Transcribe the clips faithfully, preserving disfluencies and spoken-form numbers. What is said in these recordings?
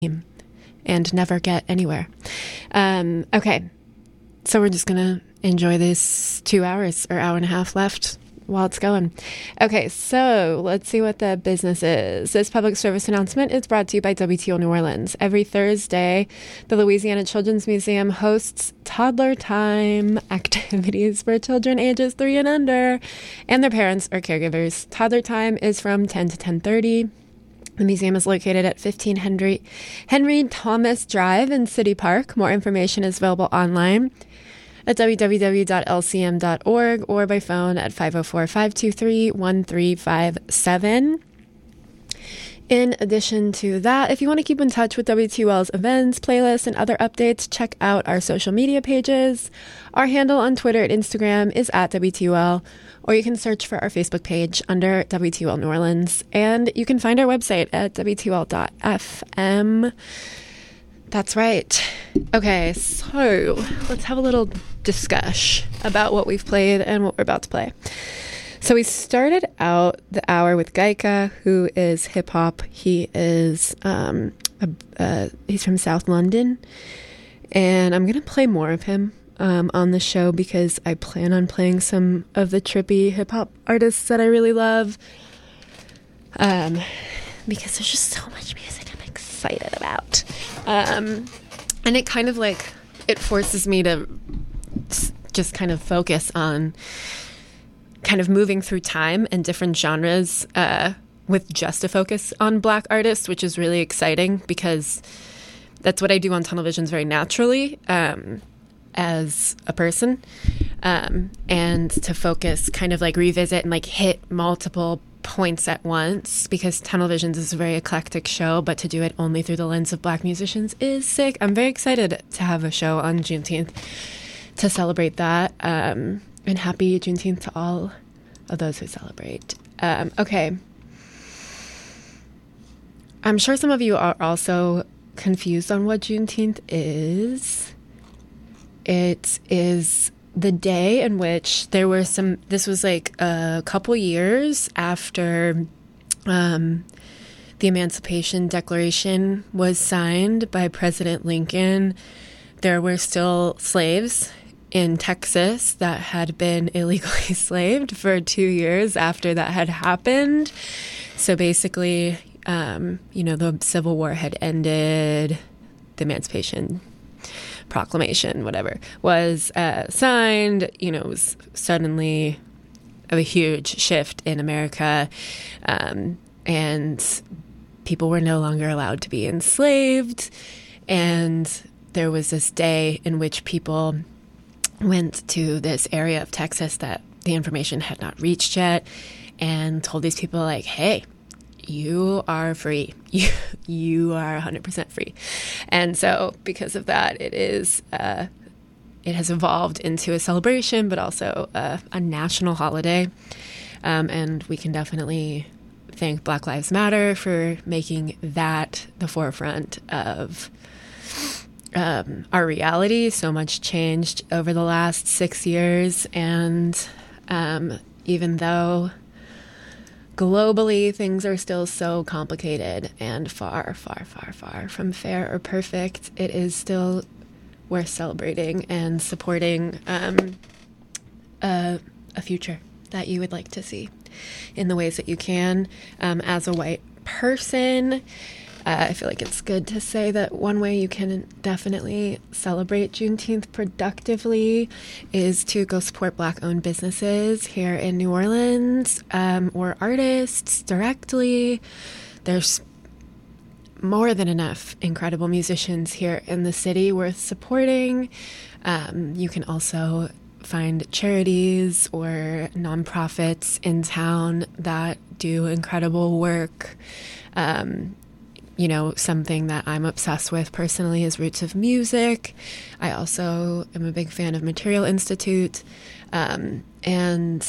and never get anywhere. Um, okay, so we're just gonna enjoy this two hours or hour and a half left while it's going. Okay, so let's see what the business is. This public service announcement is brought to you by W T O New Orleans. Every Thursday, the Louisiana Children's Museum hosts toddler time activities for children ages three and under and their parents or caregivers. Toddler time is from ten to ten thirty. The museum is located at fifteen Henry, Henry Thomas Drive in City Park. More information is available online at w w w dot l c m dot org or by phone at five oh four, five two three, one three five seven. In addition to that, if you want to keep in touch with W T U L's events, playlists, and other updates, check out our social media pages. Our handle on Twitter and Instagram is at W T U L, or you can search for our Facebook page under W T U L New Orleans, and you can find our website at w t u l dot f m. That's right. Okay, so let's have a little discuss about what we've played and what we're about to play. So we started out the hour with Gaika, who is hip hop. He is um, a, uh, he's from South London, and I'm gonna play more of him um, on the show because I plan on playing some of the trippy hip hop artists that I really love. Um, because there's just so much music I'm excited about, um, and it kind of like it forces me to just kind of focus on kind of moving through time and different genres uh, with just a focus on Black artists, which is really exciting because that's what I do on Tunnel Visions very naturally um, as a person. Um, and to focus, kind of like revisit and like hit multiple points at once, because Tunnel Visions is a very eclectic show, but to do it only through the lens of Black musicians is sick. I'm very excited to have a show on Juneteenth to celebrate that. Um, And happy Juneteenth to all of those who celebrate. Um, okay. I'm sure some of you are also confused on what Juneteenth is. It is the day in which there were some, this was like a couple years after um, the Emancipation Declaration was signed by President Lincoln. There were still slaves in Texas that had been illegally enslaved for two years after that had happened. So basically, um, you know, the Civil War had ended, the Emancipation Proclamation, whatever, was uh, signed. You know, it was suddenly a huge shift in America, um, and people were no longer allowed to be enslaved. And there was this day in which people went to this area of Texas that the information had not reached yet and told these people like, hey, you are free. You, you are one hundred percent free. And so because of that, it is, uh, it has evolved into a celebration, but also uh, a national holiday. Um, and we can definitely thank Black Lives Matter for making that the forefront of Um, our reality. So much changed over the last six years. And um, even though globally things are still so complicated and far, far, far, far from fair or perfect, it is still worth celebrating and supporting um, a, a future that you would like to see in the ways that you can. Um, as a white person, Uh, I feel like it's good to say that one way you can definitely celebrate Juneteenth productively is to go support Black-owned businesses here in New Orleans, um, or artists directly. There's more than enough incredible musicians here in the city worth supporting. Um, you can also find charities or nonprofits in town that do incredible work. Um, You know, something that I'm obsessed with personally is Roots of Music. I also am a big fan of Material Institute, um, and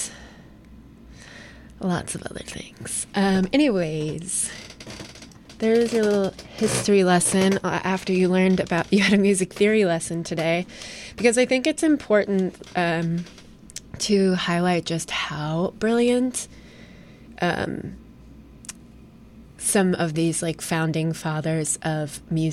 lots of other things. Um, anyways, there's your little history lesson after you learned about, you had a music theory lesson today, because I think it's important um, to highlight just how brilliant um some of these like founding fathers of music